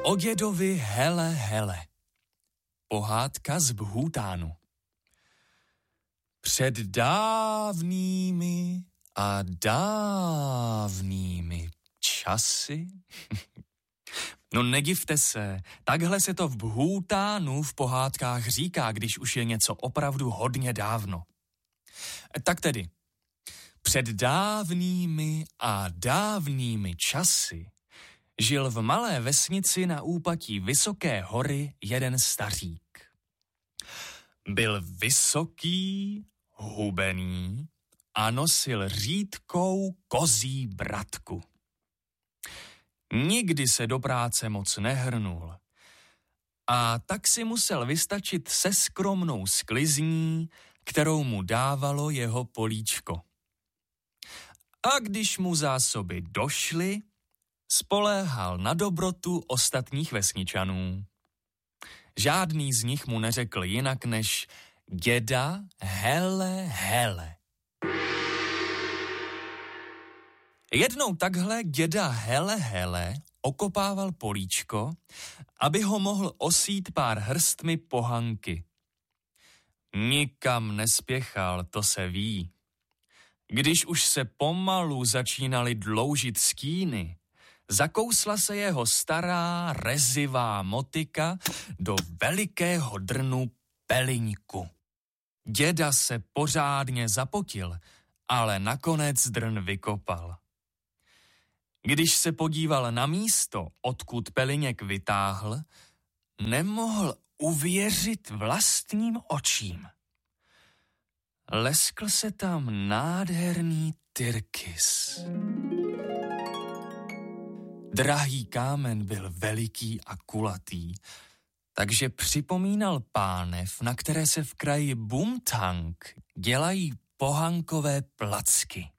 O dědovi hele hele. Pohádka z Bhútánu. Před dávnými a dávnými časy? No nedivte se, takhle se to v Bhútánu v pohádkách říká, když už je něco opravdu hodně dávno. Tak tedy, před dávnými a dávnými časy žil v malé vesnici na úpatí vysoké hory jeden stařík. Byl vysoký, hubený a nosil řídkou kozí bratku. Nikdy se do práce moc nehrnul a tak si musel vystačit se skromnou sklizní, kterou mu dávalo jeho políčko. A když mu zásoby došly, spoléhal na dobrotu ostatních vesničanů. Žádný z nich mu neřekl jinak než děda hele hele. Jednou takhle děda hele hele okopával políčko, aby ho mohl osít pár hrstmi pohanky. Nikam nespěchal, to se ví. Když už se pomalu začínaly dloužit stíny, zakousla se jeho stará rezivá motika do velikého drnu peliňku. Děda se pořádně zapotil, ale nakonec drn vykopal. Když se podíval na místo, odkud peliněk vytáhl, nemohl uvěřit vlastním očím. Leskl se tam nádherný tyrkys. Drahý kámen byl veliký a kulatý, takže připomínal pánev, na které se v kraji Bumthang dělají pohankové placky.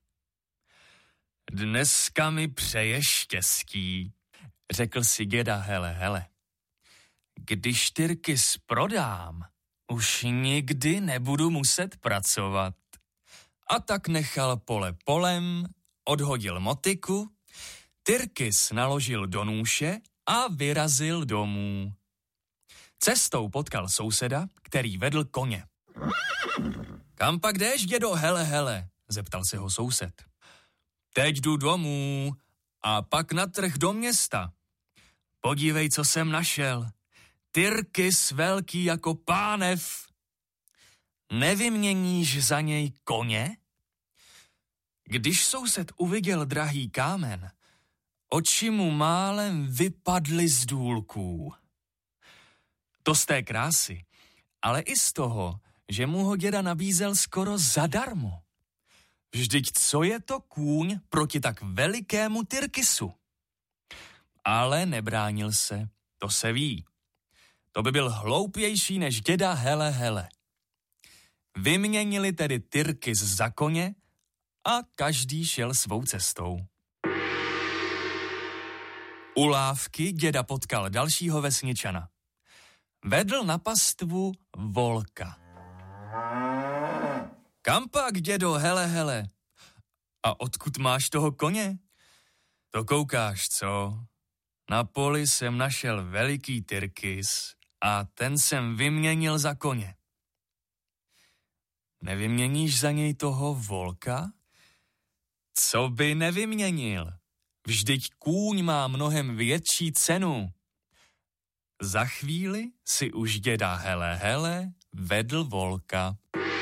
Dneska mi přeje štěstí, řekl si děda hele hele. Když tyrkys prodám, už nikdy nebudu muset pracovat. A tak nechal pole polem, odhodil motiku, tyrkys naložil do nůše a vyrazil domů. Cestou potkal souseda, který vedl koně. Kam pak jdeš, dědo hele hele, zeptal se ho soused. Teď jdu domů a pak na trh do města. Podívej, co jsem našel. Tyrkys velký jako pánev. Nevyměníš za něj koně? Když soused uviděl drahý kámen, oči mu málem vypadly z důlků. To z té krásy, ale i z toho, že mu ho děda nabízel skoro zadarmo. Vždyť co je to kůň proti tak velikému tyrkysu? Ale nebránil se, to se ví. To by byl hloupější než děda hele hele. Vyměnili tedy tyrkys za koně a každý šel svou cestou. U lávky děda potkal dalšího vesničana. Vedl na pastvu volka. Kam pak, dědo, hele hele? A odkud máš toho koně? To koukáš, co? Na poli jsem našel veliký tyrkys a ten jsem vyměnil za koně. Nevyměníš za něj toho volka? Co by nevyměnil? Vždyť kůň má mnohem větší cenu. Za chvíli si už děda hele hele vedl volka.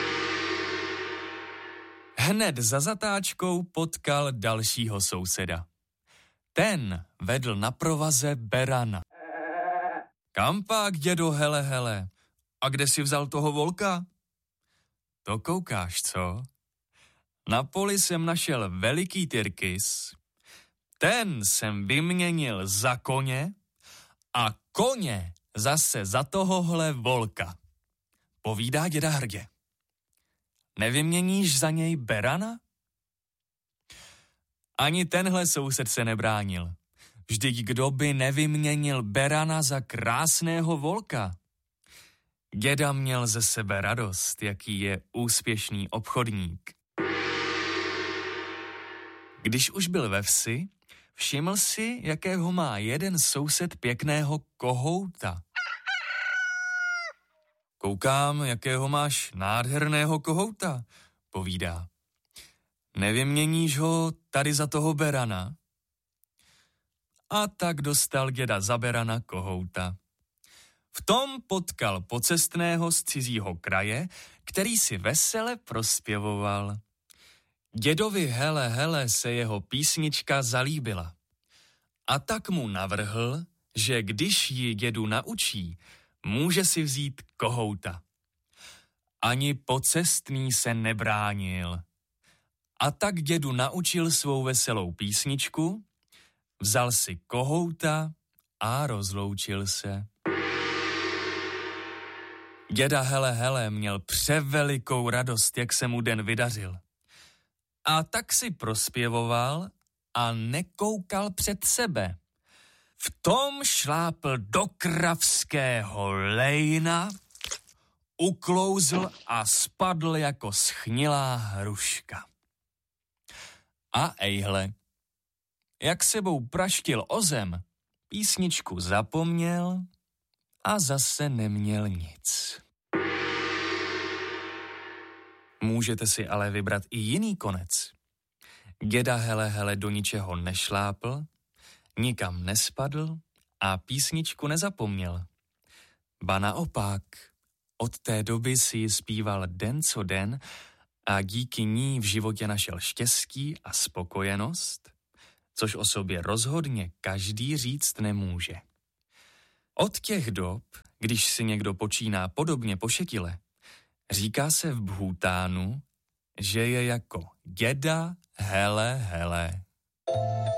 Hned za zatáčkou potkal dalšího souseda. Ten vedl na provaze berana. Kam pak, dědo hele hele? A kde jsi vzal toho volka? To koukáš, co? Na poli jsem našel veliký tyrkys. Ten jsem vyměnil za koně a koně zase za tohohle volka. Povídá děda hrdě. Nevyměníš za něj berana? Ani tenhle soused se nebránil. Vždyť kdo by nevyměnil berana za krásného volka? Děda měl ze sebe radost, jaký je úspěšný obchodník. Když už byl ve vsi, všiml si, jakého má jeden soused pěkného kohouta. Koukám, jakého máš nádherného kohouta, povídá. Nevyměníš ho tady za toho berana? A tak dostal děda za berana kohouta. V tom potkal pocestného z cizího kraje, který si vesele prospěvoval. Dědovi hele, hele se jeho písnička zalíbila. A tak mu navrhl, že když ji dědu naučí, může si vzít kohouta. Ani pocestný se nebránil. A tak dědu naučil svou veselou písničku, vzal si kohouta a rozloučil se. Děda hele, hele měl převelikou radost, jak se mu den vydařil. A tak si prospěvoval a nekoukal před sebe. V tom šlápl do kravského lejna, uklouzl a spadl jako schnilá hruška. A ejhle, jak sebou praštil o zem, písničku zapomněl a zase neměl nic. Můžete si ale vybrat i jiný konec. Děda hele, hele do ničeho nešlápl, nikam nespadl a písničku nezapomněl. Ba naopak, od té doby si ji zpíval den co den a díky ní v životě našel štěstí a spokojenost, což o sobě rozhodně každý říct nemůže. Od těch dob, když si někdo počíná podobně pošetile, říká se v Bhútánu, že je jako děda hele, hele.